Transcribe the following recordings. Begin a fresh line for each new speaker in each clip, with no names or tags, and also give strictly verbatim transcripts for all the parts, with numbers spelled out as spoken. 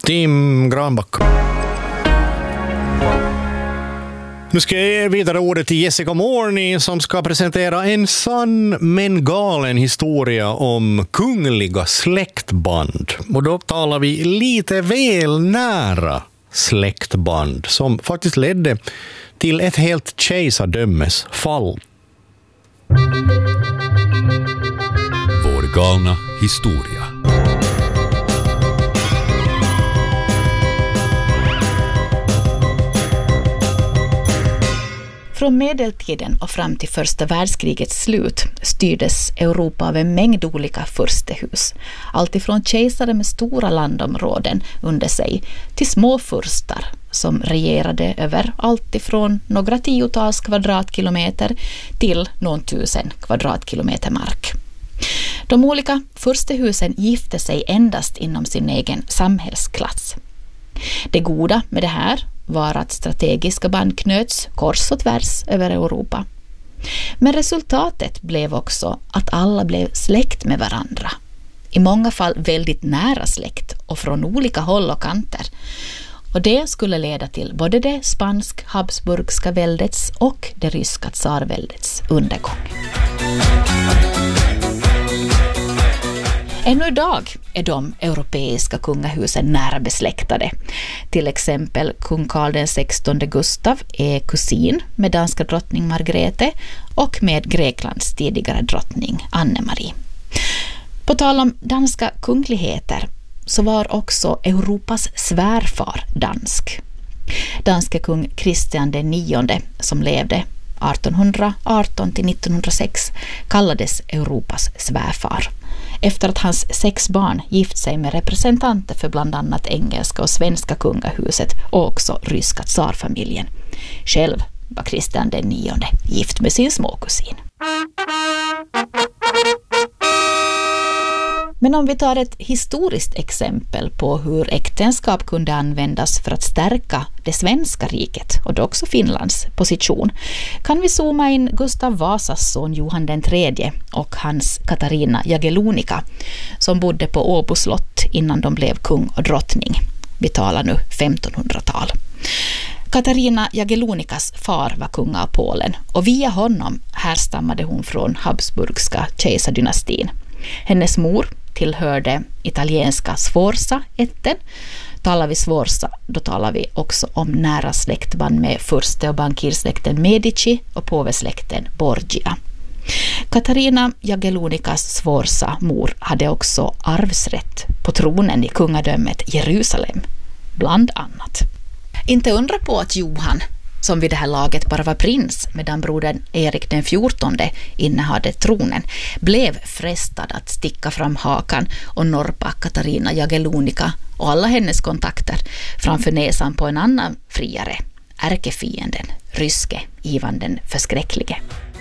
Tim Granback. Nu ska jag ge vidare ordet till Jessica Morny som ska presentera en sann men galen historia om kungliga släktband. Och då talar vi lite väl nära släktband som faktiskt ledde till ett helt kejsardömes fall.
Vår galna historia.
Från medeltiden och fram till första världskrigets slut styrdes Europa av en mängd olika furstehus. Alltifrån kejsare med stora landområden under sig till små furstar som regerade över alltifrån några tiotals kvadratkilometer till någon tusen kvadratkilometer mark. De olika furstehusen gifte sig endast inom sin egen samhällsklass. Det goda med det här var att strategiska band knöts kors och tvärs över Europa. Men resultatet blev också att alla blev släkt med varandra. I många fall väldigt nära släkt och från olika håll och kanter. Och det skulle leda till både det spansk-habsburgska väldets och det ryska tsarväldets undergång. Ännu idag är de europeiska kungahusen nära besläktade. Till exempel kung Karl den sextonde Gustav är kusin med danska drottning Margrethe och med Greklands tidigare drottning Anne-Marie. På tal om danska kungligheter så var också Europas svärfar dansk. Danske kung Kristian den nionde som levde artonhundraarton till nittonhundrasex kallades Europas svärfar. Efter att hans sex barn gift sig med representanter för bland annat engelska och svenska kungahuset och också ryska tsarfamiljen. Själv var Kristian den nionde gift med sin småkusin. Men om vi tar ett historiskt exempel på hur äktenskap kunde användas för att stärka det svenska riket och då också Finlands position, kan vi zooma in Gustav Vasas son Johan den tredje och hans Katarina Jagellonica som bodde på Åbo slott innan de blev kung och drottning. Vi talar nu femtonhundratal. Katarina Jagellonicas far var kung av Polen och via honom härstammade hon från Habsburgska kejsardynastin. Hennes mor tillhörde italienska Sforza-ätten. Talar vi Sforza, då talar vi också om nära släktband med furste- och bankirsläkten Medici och påvesläkten Borgia. Katarina Jagellonicas Sforza-mor hade också arvsrätt på tronen i kungadömet Jerusalem, bland annat. Inte undra på att Johan, som vid det här laget bara var prins medan brodern Erik den fjortonde innehade tronen, blev frestad att sticka fram hakan och norpa Katarina Jagellonica och alla hennes kontakter framför näsan på en annan friare, ärkefienden, ryske Ivan den förskräcklige.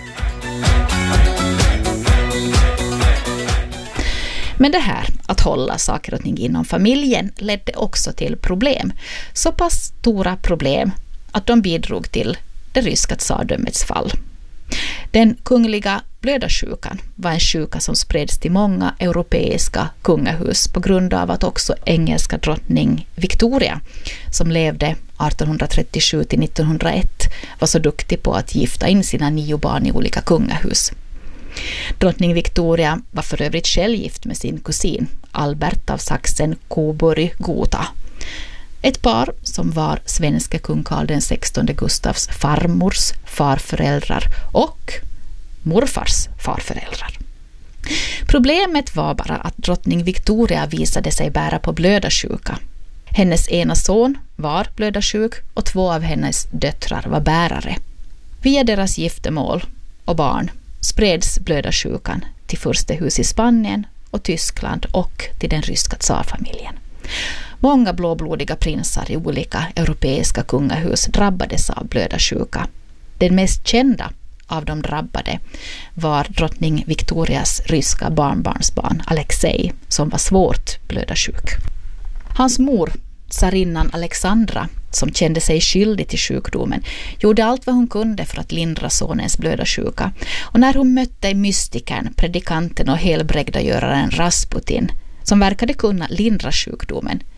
Men det här att hålla saker och ting inom familjen ledde också till problem. Så pass stora problem att de bidrog till det ryska tsardömets fall. Den kungliga blödarsjukan var en sjuka som spreds till många europeiska kungahus på grund av att också engelska drottning Victoria, som levde artonhundratrettiosju till nittonhundraett, var så duktig på att gifta in sina nio barn i olika kungahus. Drottning Victoria var för övrigt själv gift med sin kusin Albert av Sachsen-Coburg-Gotha. Ett par som var svenska kung Karl den sextonde Gustavs farmors farföräldrar och morfars farföräldrar. Problemet var bara att drottning Victoria visade sig bära på blödarsjuka. Hennes ena son var blödarsjuk och två av hennes döttrar var bärare. Via deras giftermål och barn spreds blödarsjukan till furstehus i Spanien och Tyskland och till den ryska tsarfamiljen. Många blåblodiga prinsar i olika europeiska kungahus drabbades av blödarsjuka. Den mest kända av de drabbade var drottning Victorias ryska barnbarnsbarn Alexei, som var svårt blödarsjuk. Hans mor, tsarinnan Alexandra, som kände sig skyldig till sjukdomen, gjorde allt vad hon kunde för att lindra sonens blödarsjuka. Och när hon mötte mystikern, predikanten och helbrägdagöraren Rasputin, som verkade kunna lindra sjukdomen,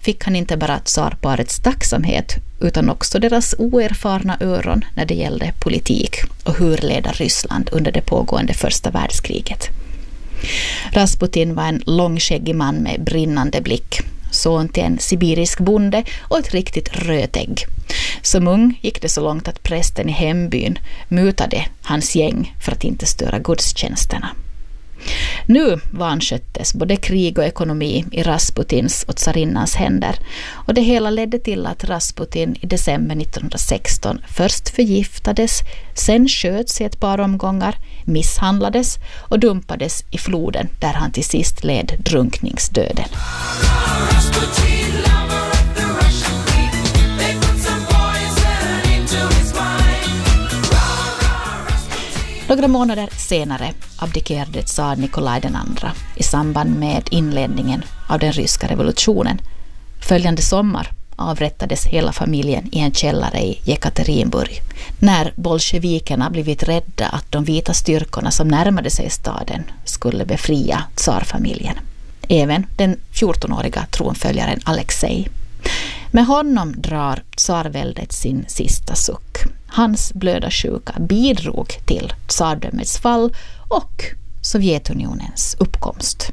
fick han inte bara tsarparets tacksamhet utan också deras oerfarna öron när det gällde politik och hur leda Ryssland under det pågående första världskriget. Rasputin var en långskäggig man med brinnande blick, son till en sibirisk bonde och ett riktigt rötägg. Som ung gick det så långt att prästen i hembyn mutade hans gäng för att inte störa gudstjänsterna. Nu vansköttes både krig och ekonomi i Rasputins och tsarinnans händer, och det hela ledde till att Rasputin i december nittonhundrasexton först förgiftades, sen sköts i ett par omgångar, misshandlades och dumpades i floden där han till sist led drunkningsdöden. Några månader senare abdikerade tsar Nikolaj den andra i samband med inledningen av den ryska revolutionen. Följande sommar avrättades hela familjen i en källare i Jekaterinburg när bolsjevikerna blivit rädda att de vita styrkorna som närmade sig staden skulle befria tsarfamiljen. Även den fjortonåriga tronföljaren Alexej. Med honom drar tsarväldet sin sista suck. Hans blödarsjuka bidrog till tsardömets fall och Sovjetunionens uppkomst.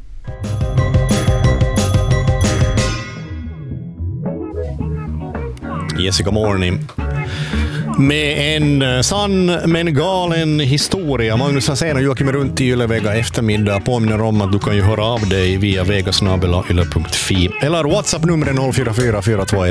Jessica Morning med en sann men galen historia. Magnus Hansén och Joakim runt i Yle Vega eftermiddag. Påminner om att du kan ju höra av dig via vegasnabel-yle punkt fi eller WhatsApp nummer noll fyra fyra fyra två